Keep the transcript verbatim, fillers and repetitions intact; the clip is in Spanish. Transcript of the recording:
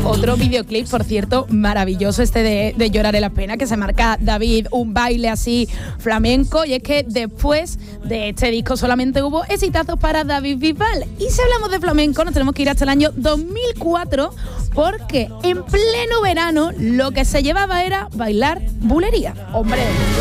Otro videoclip, por cierto, maravilloso este de, de Lloraré las penas, que se marca David un baile así flamenco, y es que después de este disco solamente hubo exitazos para David Bisbal. Y si hablamos de flamenco nos tenemos que ir hasta el año dos mil cuatro, porque en pleno verano lo que se llevaba era bailar bulería. Hombre,